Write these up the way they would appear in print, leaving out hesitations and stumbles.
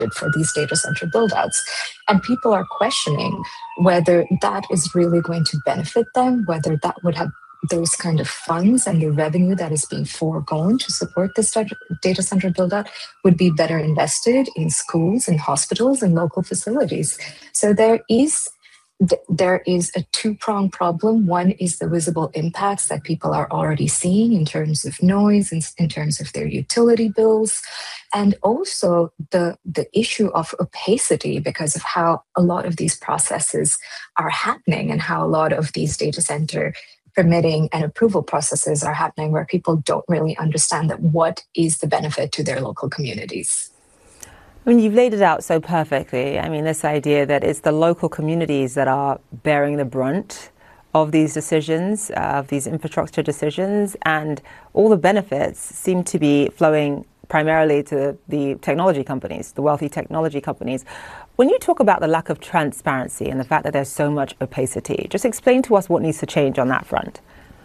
for these data center buildouts. And people are questioning whether that is really going to benefit them, whether that would have those kind of funds and the revenue that is being foregone to support this data center buildout would be better invested in schools and hospitals and local facilities. So there is a two-pronged problem. One is the visible impacts that people are already seeing in terms of noise, in terms of their utility bills, and also the issue of opacity because of how a lot of these processes are happening and how a lot of these data center permitting and approval processes are happening where people don't really understand that what is the benefit to their local communities. I mean, you've laid it out so perfectly. I mean, this idea that it's the local communities that are bearing the brunt of these decisions, of these infrastructure decisions, and all the benefits seem to be flowing primarily to the technology companies, the wealthy technology companies. When you talk about the lack of transparency and the fact that there's so much opacity, just explain to us what needs to change on that front.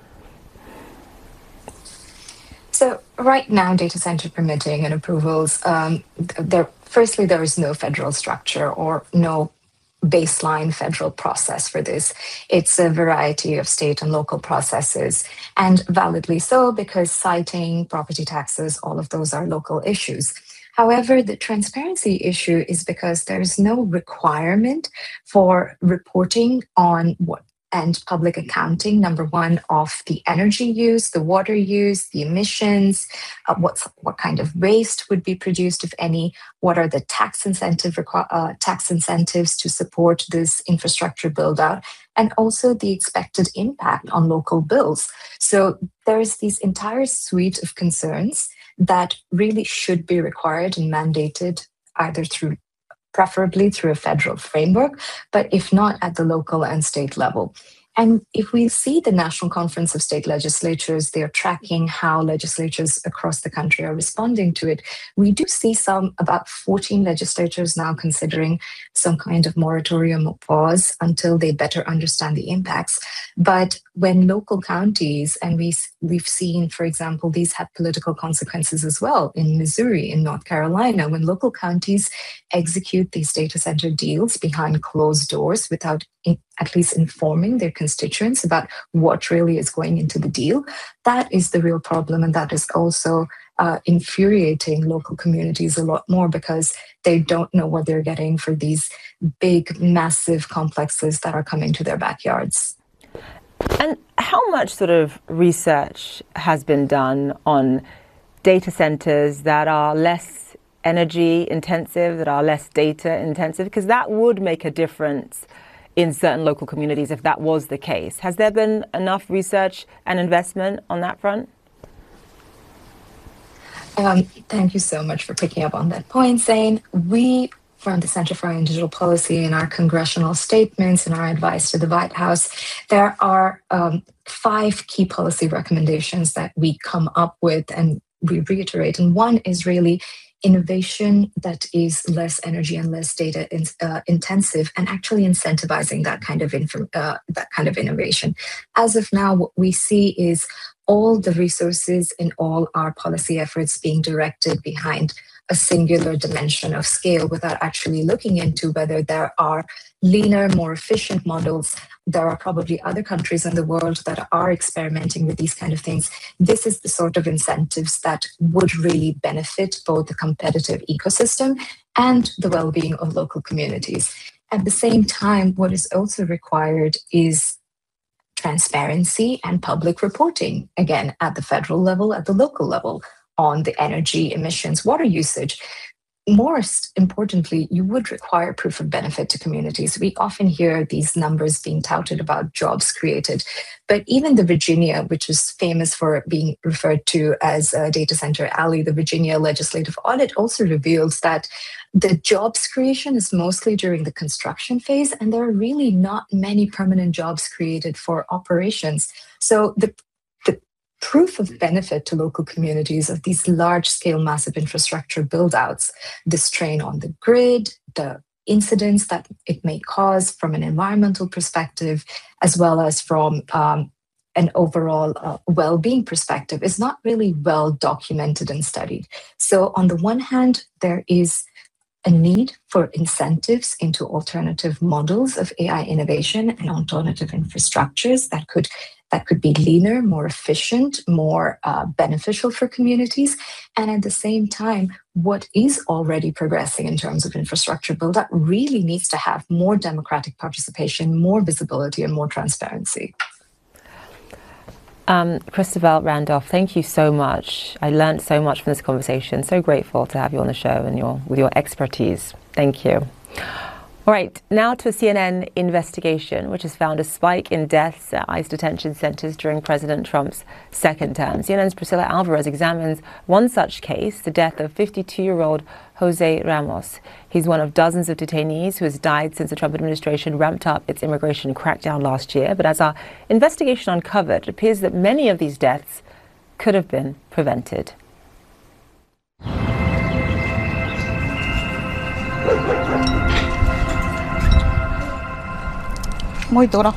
So right now, data center permitting and approvals, firstly, there is no federal structure or no baseline federal process for this. It's a variety of state and local processes, and validly so, because siting, property taxes, all of those are local issues. However, the transparency issue is because there is no requirement for reporting on what and public accounting, number one, of the energy use, the water use, the emissions, what kind of waste would be produced, if any, what are the tax incentives to support this infrastructure build out, and also the expected impact on local bills. So there's this entire suite of concerns that really should be required and mandated either preferably through a federal framework, but if not at the local and state level. And if we see the National Conference of State Legislatures, they're tracking how legislatures across the country are responding to it. We do see about 14 legislatures now considering some kind of moratorium or pause until they better understand the impacts. But when local counties, and we've seen, for example, these have political consequences as well in Missouri, in North Carolina, when local counties execute these data center deals behind closed doors without at least informing their constituents about what really is going into the deal, that is the real problem. And that is also infuriating local communities a lot more because they don't know what they're getting for these big, massive complexes that are coming to their backyards. And how much sort of research has been done on data centers that are less energy intensive, that are less data intensive? Because that would make a difference in certain local communities if that was the case. Has there been enough research and investment on that front? Thank you so much for picking up on that point, Zain. We, from the Center for Digital Policy, in our congressional statements and our advice to the White House, there are 5 key policy recommendations that we come up with and we reiterate. And one is really innovation that is less energy and less data intensive, and actually incentivizing that kind of innovation. As of now, what we see is all the resources in all our policy efforts being directed behind a singular dimension of scale without actually looking into whether there are leaner, more efficient models. There are probably other countries in the world that are experimenting with these kind of things. This is the sort of incentives that would really benefit both the competitive ecosystem and the well-being of local communities. At the same time, what is also required is transparency and public reporting, again, at the federal level, at the local level, on the energy, emissions, water usage. Most importantly, you would require proof of benefit to communities. We often hear these numbers being touted about jobs created, but even the Virginia, which is famous for being referred to as a data center alley, the Virginia legislative audit also reveals that the jobs creation is mostly during the construction phase, and there are really not many permanent jobs created for operations. So the proof of benefit to local communities of these large-scale massive infrastructure build-outs, the strain on the grid, the incidents that it may cause from an environmental perspective, as well as from an overall well-being perspective, is not really well documented and studied. So on the one hand, there is a need for incentives into alternative models of AI innovation and alternative infrastructures that could be leaner, more efficient, more beneficial for communities. And at the same time, what is already progressing in terms of infrastructure build-up really needs to have more democratic participation, more visibility, and more transparency. Christabel Randolph, thank you so much. I learned so much from this conversation. So grateful to have you on the show and with your expertise. Thank you. All right, now to a CNN investigation, which has found a spike in deaths at ICE detention centers during President Trump's second term. CNN's Priscilla Alvarez examines one such case, the death of 52-year-old Jose Ramos. He's one of dozens of detainees who has died since the Trump administration ramped up its immigration crackdown last year. But as our investigation uncovered, it appears that many of these deaths could have been prevented. Muy duro.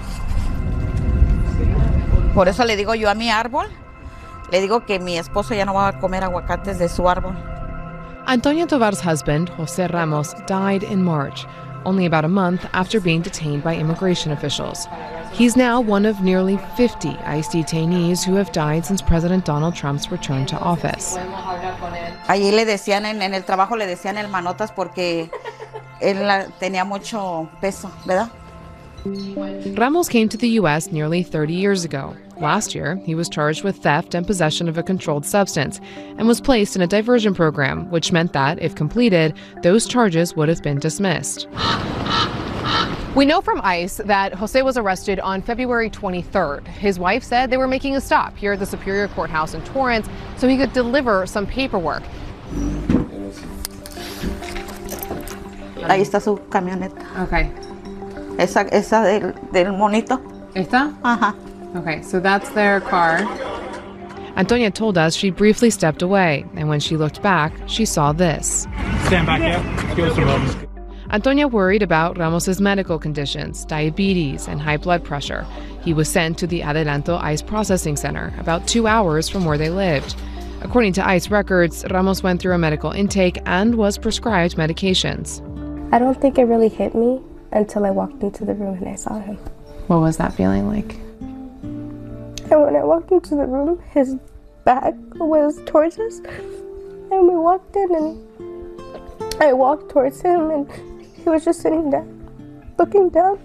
Por eso le digo yo a mi árbol, le digo que mi esposo ya no va a comer aguacates de su árbol. Antonia Tovar's husband, Jose Ramos, died in March, only about a month after being detained by immigration officials. He's now one of nearly 50 ICE detainees who have died since President Donald Trump's return to office. Allí le decían, en el trabajo le decían el manotas porque él tenía mucho peso, ¿verdad? Ramos came to the U.S. nearly 30 years ago. Last year, he was charged with theft and possession of a controlled substance and was placed in a diversion program, which meant that, if completed, those charges would have been dismissed. We know from ICE that Jose was arrested on February 23rd. His wife said they were making a stop here at the Superior Courthouse in Torrance so he could deliver some paperwork. Ahí está su camioneta. Okay. Esa del monito. ¿Esta? Ajá. Okay, so that's their car. Antonia told us she briefly stepped away, and when she looked back, she saw this. Stand back here. Give us some room. Antonia worried about Ramos's medical conditions, diabetes, and high blood pressure. He was sent to the Adelanto ICE Processing Center, about 2 hours from where they lived. According to ICE records, Ramos went through a medical intake and was prescribed medications. I don't think it really hit me until I walked into the room and I saw him. What was that feeling like? And when I walked into the room, his back was towards us. And we walked in and I walked towards him and he was just sitting there, looking down.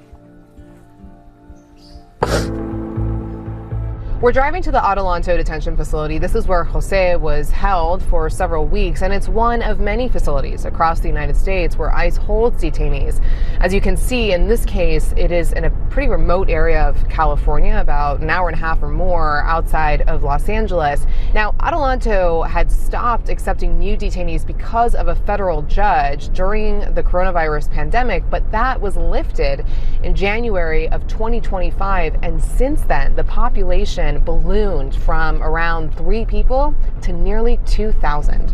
We're driving to the Adelanto detention facility. This is where Jose was held for several weeks, and it's one of many facilities across the United States where ICE holds detainees. As you can see, in this case, it is in a pretty remote area of California, about an hour and a half or more outside of Los Angeles. Now, Adelanto had stopped accepting new detainees because of a federal judge during the coronavirus pandemic, but that was lifted in January of 2025, and since then, the population ballooned from around 3 people to nearly 2,000.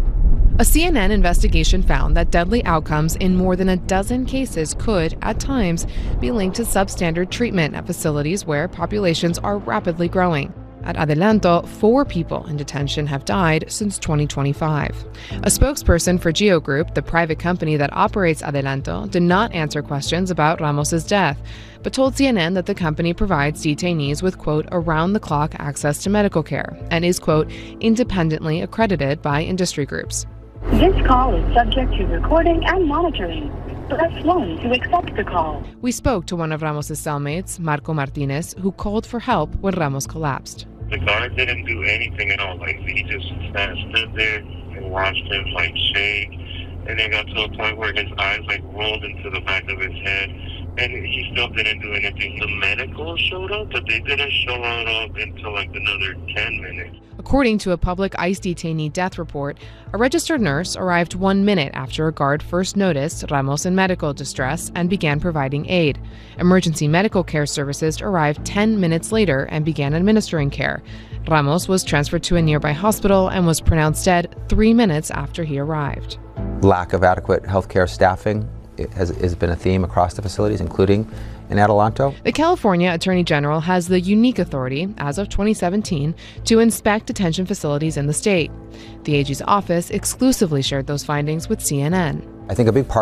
A CNN investigation found that deadly outcomes in more than a dozen cases could, at times, be linked to substandard treatment at facilities where populations are rapidly growing. At Adelanto, 4 people in detention have died since 2025. A spokesperson for Geo Group, the private company that operates Adelanto, did not answer questions about Ramos's death, but told CNN that the company provides detainees with, quote, around-the-clock access to medical care and is, quote, independently accredited by industry groups. This call is subject to recording and monitoring. Press 1 to accept the call. We spoke to one of Ramos's cellmates, Marco Martinez, who called for help when Ramos collapsed. The guard didn't do anything at all. Like, he just stood there and watched him, like, shake. And it got to a point where his eyes, like, rolled into the back of his head. And he still didn't do anything. The medical showed up, but they didn't show up until, like, another 10 minutes. According to a public ICE detainee death report, a registered nurse arrived 1 minute after a guard first noticed Ramos in medical distress and began providing aid. Emergency medical care services arrived 10 minutes later and began administering care. Ramos was transferred to a nearby hospital and was pronounced dead 3 minutes after he arrived. Lack of adequate healthcare staffing has been a theme across the facilities, including in Adelanto. The California Attorney General has the unique authority, as of 2017, to inspect detention facilities in the state. The AG's office exclusively shared those findings with CNN. I think a big part